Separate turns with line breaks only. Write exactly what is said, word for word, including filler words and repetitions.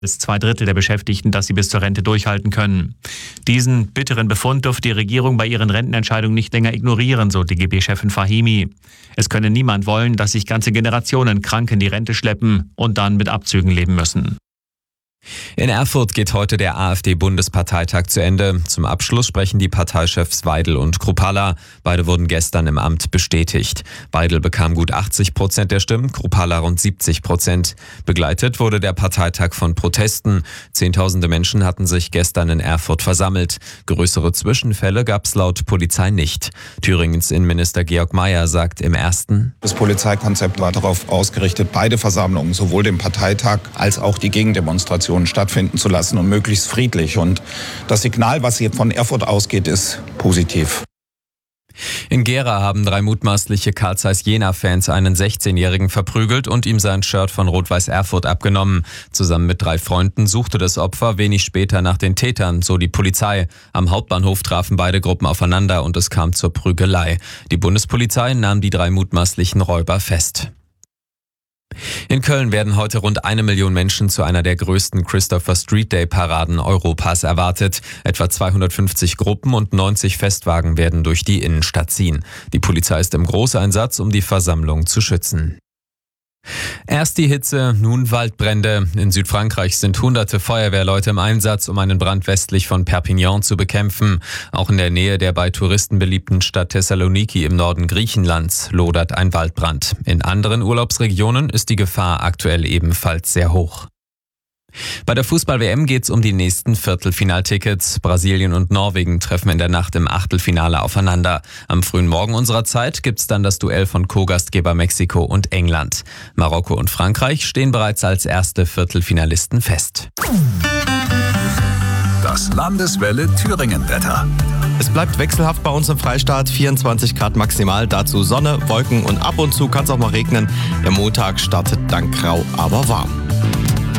bis zwei Drittel der Beschäftigten, dass sie bis zur Rente durchhalten können. Diesen bitteren Befund dürfte die Regierung bei ihren Rentenentscheidungen nicht länger ignorieren, so D G B-Chefin Fahimi. Es könne niemand wollen, dass sich ganze Generationen krank in die Rente schleppen und dann mit Abzügen leben müssen.
In Erfurt geht heute der AfD-Bundesparteitag zu Ende. Zum Abschluss sprechen die Parteichefs Weidel und Kruppalla. Beide wurden gestern im Amt bestätigt. Weidel bekam gut achtzig Prozent der Stimmen, Kruppalla rund siebzig Prozent. Begleitet wurde der Parteitag von Protesten. Zehntausende Menschen hatten sich gestern in Erfurt versammelt. Größere Zwischenfälle gab es laut Polizei nicht. Thüringens Innenminister Georg Mayer sagt im ersten:
Das Polizeikonzept war darauf ausgerichtet, beide Versammlungen, sowohl den Parteitag als auch die Gegendemonstration stattfinden zu lassen und möglichst friedlich. Und das Signal, was hier von Erfurt ausgeht, ist positiv.
In Gera haben drei mutmaßliche Carl Zeiss Jena-Fans einen sechzehnjährigen verprügelt und ihm sein Shirt von Rot-Weiß Erfurt abgenommen. Zusammen mit drei Freunden suchte das Opfer wenig später nach den Tätern, so die Polizei. Am Hauptbahnhof trafen beide Gruppen aufeinander und es kam zur Prügelei. Die Bundespolizei nahm die drei mutmaßlichen Räuber fest. In Köln werden heute rund eine Million Menschen zu einer der größten Christopher Street Day Paraden Europas erwartet. Etwa zweihundertfünfzig Gruppen und neunzig Festwagen werden durch die Innenstadt ziehen. Die Polizei ist im Großeinsatz, um die Versammlung zu schützen. Erst die Hitze, nun Waldbrände. In Südfrankreich sind hunderte Feuerwehrleute im Einsatz, um einen Brand westlich von Perpignan zu bekämpfen. Auch in der Nähe der bei Touristen beliebten Stadt Thessaloniki im Norden Griechenlands lodert ein Waldbrand. In anderen Urlaubsregionen ist die Gefahr aktuell ebenfalls sehr hoch. Bei der Fußball-W M geht's um die nächsten Viertelfinaltickets. Brasilien und Norwegen treffen in der Nacht im Achtelfinale aufeinander. Am frühen Morgen unserer Zeit gibt's dann das Duell von Co-Gastgeber Mexiko und England. Marokko und Frankreich stehen bereits als erste Viertelfinalisten fest.
Das Landeswelle Thüringen-Wetter.
Es bleibt wechselhaft bei uns im Freistaat, vierundzwanzig Grad maximal, dazu Sonne, Wolken und ab und zu kann es auch mal regnen. Der Montag startet dann grau, aber warm.